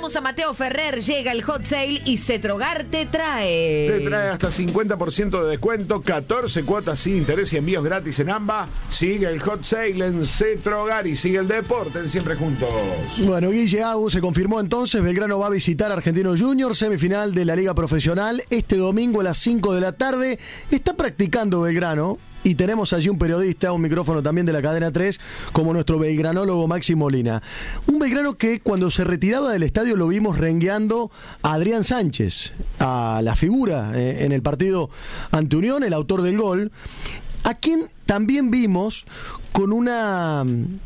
saludamos a Mateo Ferrer. Llega el Hot Sale y Cetrogar te trae. Te trae hasta 50% de descuento, 14 cuotas sin interés y envíos gratis en AMBA. Sigue el Hot Sale en Cetrogar y sigue el deporte en Siempre Juntos. Bueno, Guille Agus, se confirmó entonces, Belgrano va a visitar a Argentinos Juniors, semifinal de la Liga Profesional, este domingo a las 5 de la tarde. Está practicando Belgrano. Y tenemos allí un periodista, un micrófono también de la Cadena 3, como nuestro belgranólogo Maxi Molina. Un Belgrano que cuando se retiraba del estadio lo vimos rengueando a Adrián Sánchez, a la figura en el partido ante Unión, el autor del gol, a quien también vimos con una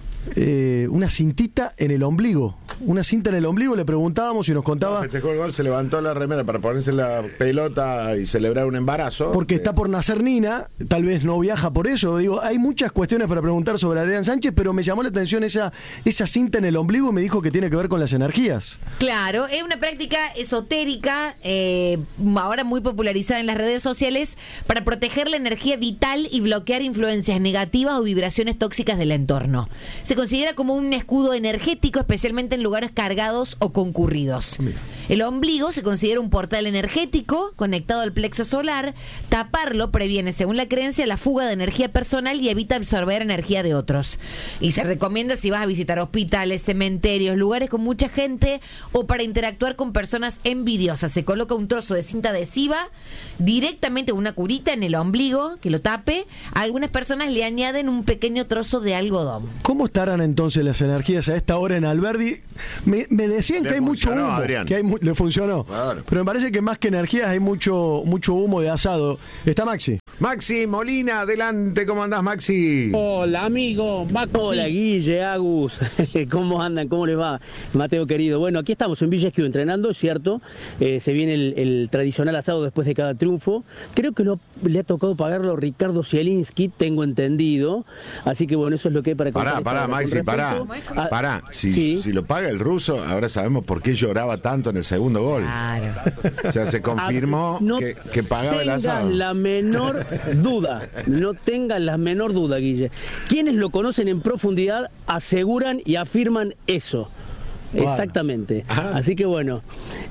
cintita en el ombligo. Una cinta en el ombligo, le preguntábamos y nos contaba. Festejó el gol, se levantó la remera para ponerse la pelota y celebrar un embarazo. Porque está por nacer Nina, tal vez no viaja por eso. Digo, hay muchas cuestiones para preguntar sobre Adrián Sánchez, pero me llamó la atención esa cinta en el ombligo y me dijo que tiene que ver con las energías. Claro, es una práctica esotérica, ahora muy popularizada en las redes sociales, para proteger la energía vital y bloquear influencias negativas o vibraciones tóxicas del entorno. Se considera como un escudo energético, especialmente en lugares cargados o concurridos. Mira. El ombligo se considera un portal energético conectado al plexo solar. Taparlo previene, según la creencia, la fuga de energía personal y evita absorber energía de otros. Y se recomienda si vas a visitar hospitales, cementerios, lugares con mucha gente o para interactuar con personas envidiosas. Se coloca un trozo de cinta adhesiva directamente, una curita en el ombligo que lo tape. A algunas personas le añaden un pequeño trozo de algodón. ¿Cómo estarán entonces las energías a esta hora en Alberdi? Me decían que hay mucho humo, Adrián. Le funcionó. Claro. Pero me parece que más que energías hay mucho humo de asado. ¿Está Maxi? Maxi Molina, adelante. ¿Cómo andás, Maxi? Hola, amigo. Maxi. Hola, Guille, Agus. ¿Cómo andan? ¿Cómo les va? Mateo, querido. Bueno, aquí estamos en Villa Esquivo entrenando, es cierto. Se viene el tradicional asado después de cada triunfo. Creo que le ha tocado pagarlo Ricardo Zielinski, tengo entendido. Así que bueno, eso es lo que hay para contar. Pará, Maxi, pará. Si lo paga el ruso, ahora sabemos por qué lloraba tanto en el segundo gol. Claro. O sea, se confirmó que pagaba el asado. No tengan la menor duda, Guille. Quienes lo conocen en profundidad aseguran y afirman eso. Bueno. Exactamente. Así que bueno,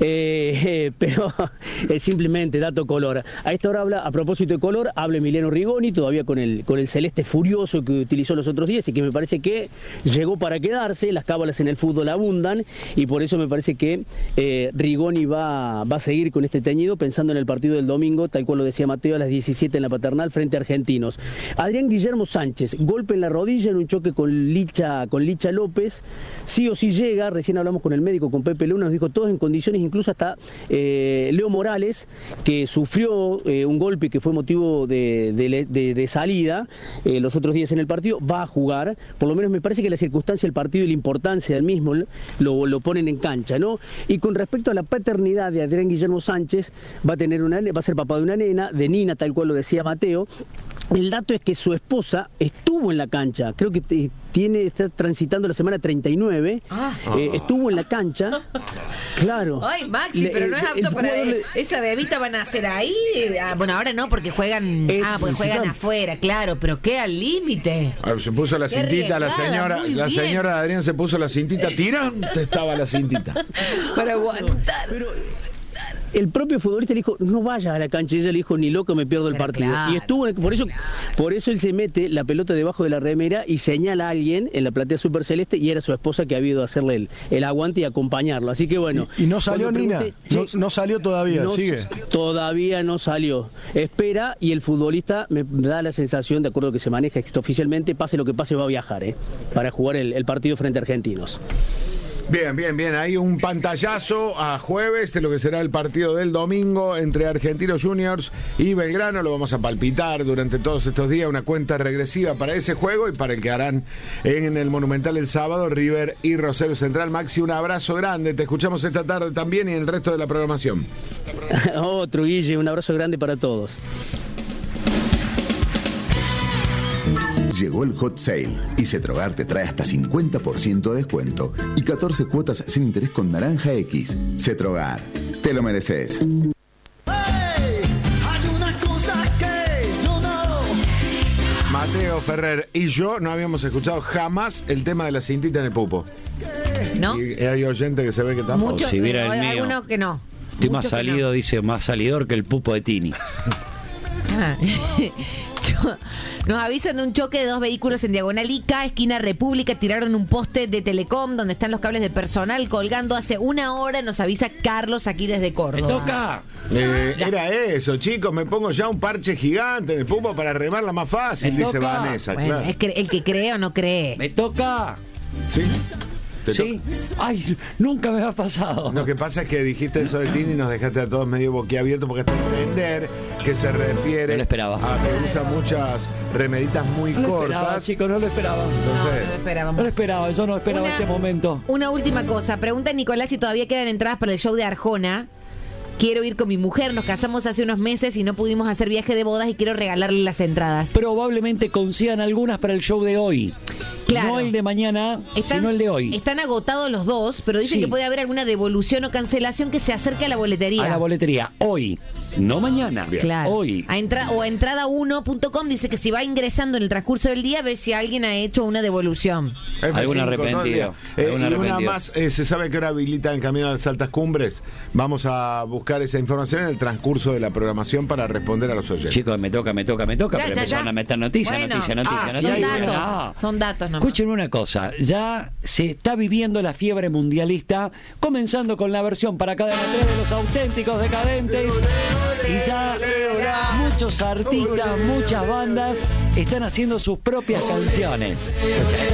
pero es simplemente dato color. A esta hora habla, a propósito de color, habla Emiliano Rigoni, todavía con el celeste furioso que utilizó los otros días y que me parece que llegó para quedarse. Las cábalas en el fútbol abundan y por eso me parece que Rigoni va a seguir con este teñido pensando en el partido del domingo, tal cual lo decía Mateo, a las 17 en la Paternal frente a Argentinos. Adrián Guillermo Sánchez, golpe en la rodilla en un choque con Licha López, sí o sí llega. Recién hablamos con el médico, con Pepe Luna, nos dijo todos en condiciones, incluso hasta Leo Morales, que sufrió un golpe que fue motivo de salida los otros días en el partido, va a jugar. Por lo menos me parece que la circunstancia del partido y la importancia del mismo lo ponen en cancha, ¿no? Y con respecto a la paternidad de Adrián Guillermo Sánchez, va a ser papá de una nena, de Nina, tal cual lo decía Mateo. El dato es que su esposa estuvo en la cancha, creo que está transitando la semana 39, estuvo en la cancha, claro. Ay, Maxi, pero no es apto para esa bebita van a hacer ahí. Bueno, ahora no, porque juegan afuera, claro, pero qué al límite. Se puso la cintita, la señora de Adrián se puso la cintita, tirante estaba la cintita. Para aguantar. Pero el propio futbolista le dijo, no vayas a la cancha, y ella le dijo, ni loco me pierdo el partido. Claro. Y estuvo, por eso él se mete la pelota debajo de la remera y señala a alguien en la platea superceleste y era su esposa que ha habido hacerle el aguante y acompañarlo. Así que bueno. Y no salió Nina, no salió todavía, sigue. Todavía no salió. Espera y el futbolista me da la sensación, de acuerdo a lo que se maneja oficialmente, pase lo que pase va a viajar, para jugar el partido frente a Argentinos. Bien. Hay un pantallazo a jueves de lo que será el partido del domingo entre Argentinos Juniors y Belgrano. Lo vamos a palpitar durante todos estos días, una cuenta regresiva para ese juego y para el que harán en el Monumental el sábado, River y Rosario Central. Maxi, un abrazo grande. Te escuchamos esta tarde también y en el resto de la programación. Otro, Guille, un abrazo grande para todos. Llegó el Hot Sale y Cetrogar te trae hasta 50% de descuento y 14 cuotas sin interés con Naranja X. Cetrogar, te lo mereces. Mateo Ferrer y yo no habíamos escuchado jamás el tema de la cintita en el pupo. ¿no? Y hay oyentes que se ve que tampoco. Muchos, si viera el hay mío. algunos que no. Estoy más Muchos que salido, no. dice, más salidor que el pupo de Tini. Ah. Nos avisan de un choque de 2 vehículos en Diagonal Ica, esquina República. Tiraron un poste de Telecom donde están los cables de personal colgando hace 1 hora. Nos avisa Carlos aquí desde ¡Me Córdoba. toca! Era eso, chicos, me pongo ya un parche gigante en el pupo para remarla más fácil, Me dice toca. Vanessa, Bueno, claro. es que el que cree o no cree. ¡Me toca! ¿Sí? ¿Te ¿Sí? ¡Ay, nunca me ha pasado! Lo que pasa es que dijiste eso de Tini y nos dejaste a todos medio boquiabiertos porque hasta entender que se refiere No lo esperaba. a que usa muchas remeditas muy No lo esperaba, cortas. chicos, no lo esperaba. Entonces, No lo esperábamos. No lo esperaba, yo no esperaba este momento. Una última cosa. Pregunta Nicolás si todavía quedan entradas para el show de Arjona. Quiero ir con mi mujer. Nos casamos hace unos meses y no pudimos hacer viaje de bodas y quiero regalarle las entradas. Probablemente consigan algunas para el show de hoy. Claro. No el de mañana, sino el de hoy. Están agotados los dos, pero dicen Sí. que puede haber alguna devolución o cancelación que se acerque a la boletería. A la boletería. Hoy. No mañana. Claro. Hoy. A entrada1.com dice que si va ingresando en el transcurso del día, ve si alguien ha hecho una devolución. F5 Algún todo el arrepentido. día. Algún Y una arrepentido. más, se sabe que ahora habilitan el camino a las altas cumbres. Vamos a buscar esa información en el transcurso de la programación para responder a los oyentes. Chicos, me toca, Ya, pero ya, empezaron ya. a meter noticias, Bueno, noticias. son Y ahí, datos, no. son datos nomás. Escuchen una cosa, ya se está viviendo la fiebre mundialista, comenzando con la versión para Cadena 3 de Los Auténticos Decadentes, y ya muchos artistas, muchas bandas están haciendo sus propias canciones.